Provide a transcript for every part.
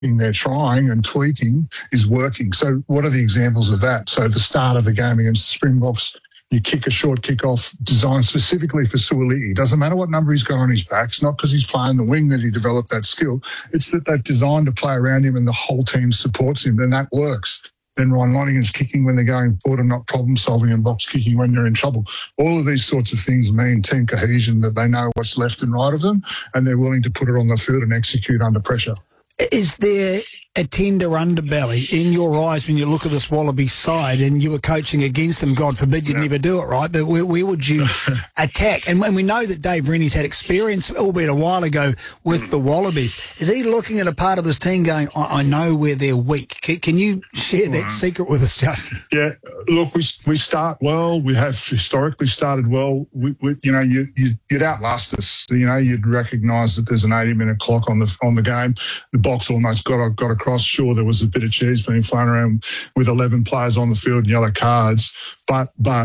they're trying and tweaking is working. So what are the examples of that? So the start of the game against the Springboks, you kick a short kick-off designed specifically for Suoli'i. Doesn't matter what number he's got on his back. It's not because he's playing the wing that he developed that skill. It's that they've designed to play around him and the whole team supports him, and that works. Then Ryan Lonergan's kicking when they're going forward and not problem-solving, and box kicking when they're in trouble. All of these sorts of things mean team cohesion, that they know what's left and right of them, and they're willing to put it on the field and execute under pressure. Is there a tender underbelly in your eyes when you look at this Wallabies side and you were coaching against them? God forbid you'd never do it, right? But where would you attack? And we know that Dave Rennie's had experience, albeit a while ago, with the Wallabies. Is he looking at a part of this team going, I know where they're weak? Can you share that secret with us, Justin? Yeah, look, we start well. We have historically started well. You'd outlast us. You'd recognise that there's an 80-minute clock on the game. The box almost got across. Sure, there was a bit of cheese being flown around with 11 players on the field and yellow cards, but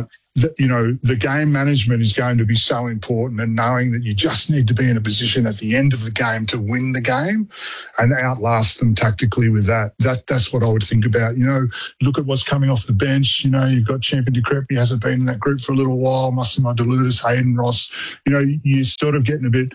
the game management is going to be so important, and knowing that you just need to be in a position at the end of the game to win the game and outlast them tactically with that. That's what I would think about. Look at what's coming off the bench. You've got Champion de Crep. He hasn't been in that group for a little while. Massimo Deludis, Hayden Ross. You're sort of getting a bit,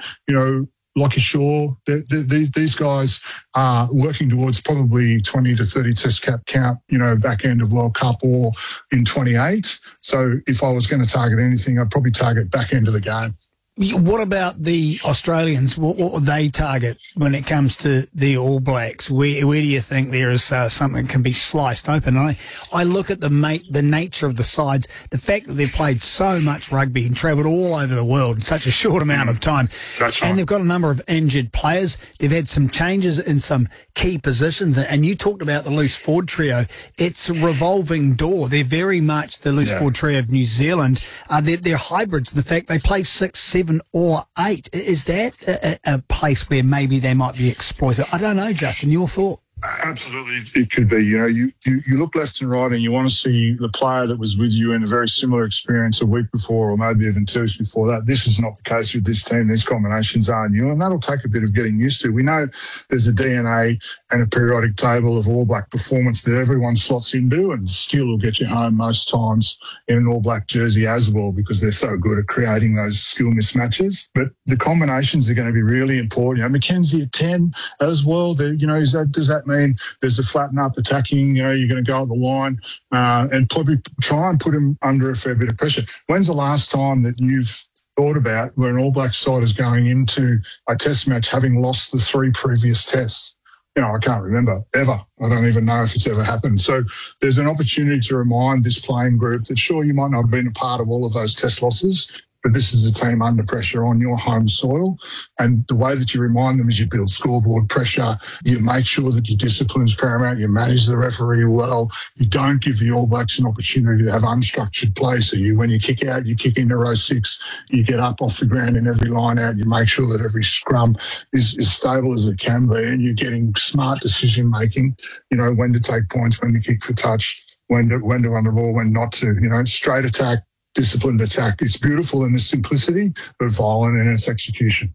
Lockie Shaw, these guys are working towards probably 20 to 30 test cap count, back end of World Cup or in 28. So if I was going to target anything, I'd probably target back end of the game. What about the Australians? What would they target when it comes to the All Blacks? Where do you think there is something that can be sliced open? I look at the nature of the sides, the fact that they've played so much rugby and travelled all over the world in such a short amount of time. That's right. And they've got a number of injured players. They've had some changes in some key positions. And you talked about the loose forward trio. It's a revolving door. They're very much the loose forward trio of New Zealand. They're hybrids. The fact they play 6, 7 or 8. Is that a place where maybe they might be exploited? I don't know, Justin, your thought? Absolutely, it could be. You look left and right and you want to see the player that was with you in a very similar experience a week before or maybe even 2 weeks before that. This is not the case with this team. These combinations are new, and that'll take a bit of getting used to. We know there's a DNA and a periodic table of All Black performance that everyone slots into, and skill will get you home most times in an All Black jersey as well, because they're so good at creating those skill mismatches. But the combinations are going to be really important. Mackenzie at 10 as well. Does that mean there's a flatten up attacking? You're going to go up the line and probably try and put him under a fair bit of pressure. When's the last time that you've thought about where an All Black side is going into a test match having lost the 3 previous tests? I can't remember, ever. I don't even know if it's ever happened. So there's an opportunity to remind this playing group that, sure, you might not have been a part of all of those test losses, but this is a team under pressure on your home soil. And the way that you remind them is you build scoreboard pressure, you make sure that your discipline's paramount, you manage the referee well, you don't give the All Blacks an opportunity to have unstructured play. So when you kick out, you kick into row 6, you get up off the ground in every line out, you make sure that every scrum is stable as it can be, and you're getting smart decision-making, when to take points, when to kick for touch, when to under ball, when not to, straight attack, disciplined attack. It's beautiful in its simplicity, but violent in its execution.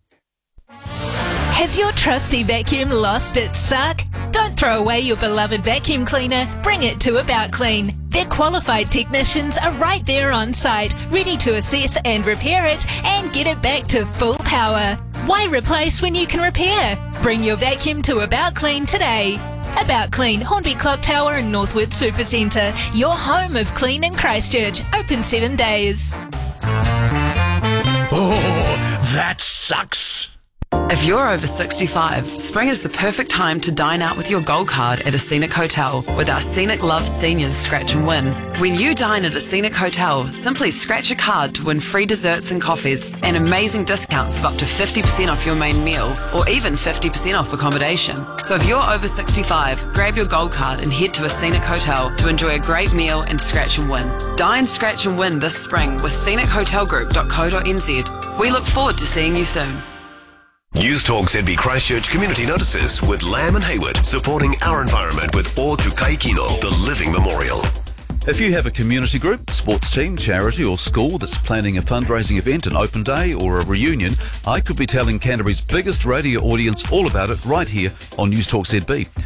Has your trusty vacuum lost its suck? Don't throw away your beloved vacuum cleaner. Bring it to About Clean. Their qualified technicians are right there on site, ready to assess and repair it and get it back to full power. Why replace when you can repair? Bring your vacuum to About Clean today. About Clean, Hornby Clock Tower and Northwood Supercentre. Your home of clean in Christchurch. Open 7 days. Oh, that sucks. If you're over 65, spring is the perfect time to dine out with your Gold Card at a Scenic Hotel with our Scenic Love Seniors Scratch and Win. When you dine at a Scenic Hotel, simply scratch a card to win free desserts and coffees and amazing discounts of up to 50% off your main meal or even 50% off accommodation. So if you're over 65, grab your Gold Card and head to a Scenic Hotel to enjoy a great meal and scratch and win. Dine, scratch and win this spring with scenichotelgroup.co.nz. We look forward to seeing you soon. News Talk ZB Christchurch Community Notices with Lamb and Hayward, supporting our environment with O Tukai Kino, the Living Memorial. If you have a community group, sports team, charity or school that's planning a fundraising event, an open day or a reunion, I could be telling Canterbury's biggest radio audience all about it right here on News Talk ZB.